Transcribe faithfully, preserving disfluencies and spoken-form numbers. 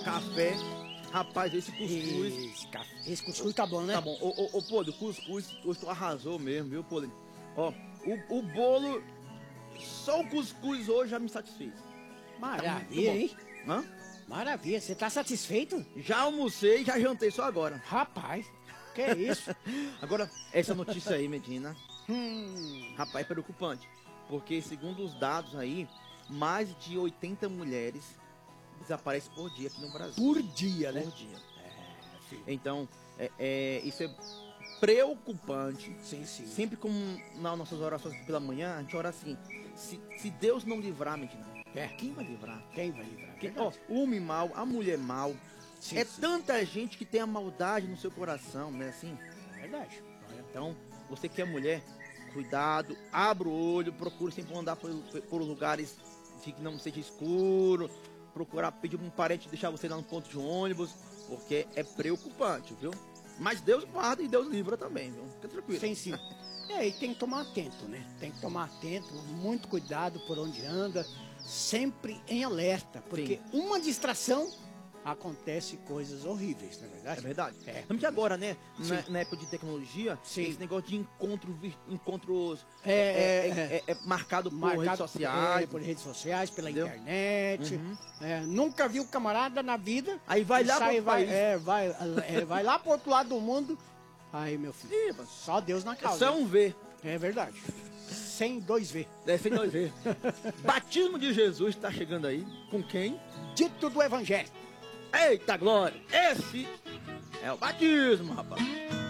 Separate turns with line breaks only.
café. Rapaz, esse cuscuz...
Esse, café, esse cuscuz tá bom, né?
Tá bom. Ô, ô, ô Podre, o cuscuz, hoje tu arrasou mesmo, viu, Podre? Ó, o, o bolo, só o cuscuz hoje já me satisfez.
Maravilha,
tá
hein?
Hã?
Maravilha, você tá satisfeito?
Já almocei, já jantei só agora.
Rapaz, que é isso?
Agora, essa notícia aí, Medina,
hum...
rapaz, é preocupante. Porque, segundo os dados aí, mais de oitenta mulheres desaparecem por dia aqui no Brasil.
Por dia, né?
Por dia. É, então, é, é, isso é preocupante.
Sim, sim.
Sempre como nas nossas orações pela manhã, a gente ora assim, se, se Deus não livrar, Medina,
é.
quem vai livrar?
Quem vai livrar?
Quem, ó, o homem mal, a mulher mal,
sim,
é
sim.
tanta gente que tem a maldade no seu coração, né, assim?
É verdade.
Então, você que é mulher, cuidado, abra o olho, procure sempre andar por, por lugares que não seja escuro, procurar pedir um parente deixar você lá no ponto de ônibus, porque é preocupante, viu? Mas Deus guarda e Deus livra também, viu? Fica tranquilo.
Sim, sim. É, e tem que tomar atento, né? Tem que tomar atento, muito cuidado por onde anda, sempre em alerta, porque
Sim.
uma distração acontece coisas horríveis, não é verdade?
É verdade.
É.
Tanto que agora, né, na, na época de tecnologia,
Sim.
esse negócio de encontro, vir- encontros
É,
é,
é,
é, é- é marcado por
Marcado
redes sociais.
é, por redes sociais, pela
Entendeu?
internet.
Uhum.
É, nunca viu camarada na vida.
Aí vai
e
lá
sai,
pro
vai,
país.
é, vai, é, vai lá pro outro lado do mundo. Aí, meu filho,
Ih, mano,
só Deus na
é
causa.
só um V.
É verdade. Sem dois V.
É, sem nós ver. Batismo de Jesus está chegando aí. Com quem?
Dito do Evangelho.
Eita glória! Esse é o batismo, rapaz.